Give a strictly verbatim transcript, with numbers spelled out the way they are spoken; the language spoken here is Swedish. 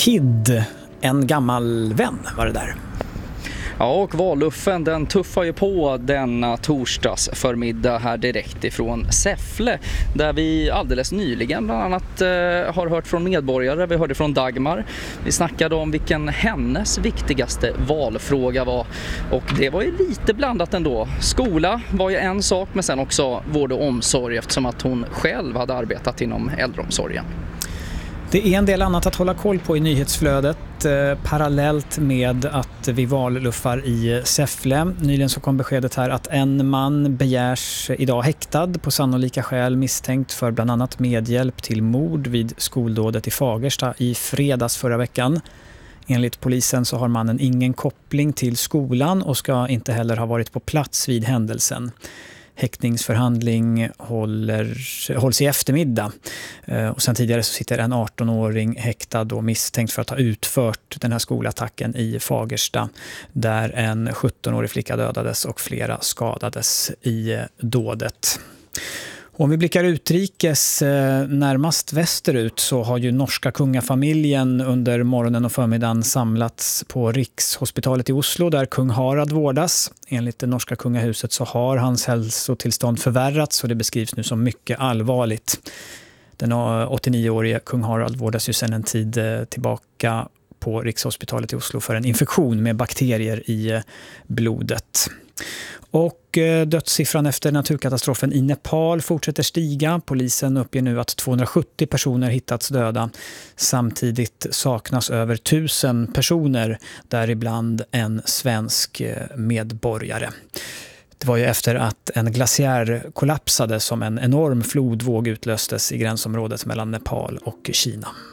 Kid, en gammal vän var det där. Ja, och valluffen den tuffar ju på denna torsdags förmiddag här direkt ifrån Säffle, där vi alldeles nyligen bland annat eh, har hört från medborgare. Vi hörde från Dagmar. Vi snackade om vilken hennes viktigaste valfråga var, och det var ju lite blandat ändå. Skola var ju en sak, men sen också vård och omsorg, eftersom att hon själv hade arbetat inom äldreomsorgen. Det är en del annat att hålla koll på i nyhetsflödet eh, parallellt med att vi valluffar i Säffle. Nyligen så kom beskedet här att en man begärs idag häktad på sannolika skäl misstänkt för bland annat medhjälp till mord vid skoldådet i Fagersta i fredags förra veckan. Enligt polisen så har mannen ingen koppling till skolan och ska inte heller ha varit på plats vid händelsen. Häktningsförhandling håller, hålls i eftermiddag. Och sen tidigare så sitter en arton-åring häktad och misstänkt för att ha utfört den här skolattacken i Fagersta, där en sjutton-årig flicka dödades och flera skadades i dådet. Om vi blickar utrikes närmast västerut så har ju norska kungafamiljen under morgonen och förmiddagen samlats på Rikshospitalet i Oslo där kung Harald vårdas. Enligt det norska kungahuset så har hans hälsotillstånd förvärrats och det beskrivs nu som mycket allvarligt. Den åttionio-årige kung Harald vårdas ju sedan en tid tillbaka på Rikshospitalet i Oslo för en infektion med bakterier i blodet. Och dödssiffran efter naturkatastrofen i Nepal fortsätter stiga. Polisen uppger nu att tvåhundrasjuttio personer hittats döda. Samtidigt saknas över tusen personer, däribland en svensk medborgare. Det var ju efter att en glaciär kollapsade som en enorm flodvåg utlöstes i gränsområdet mellan Nepal och Kina.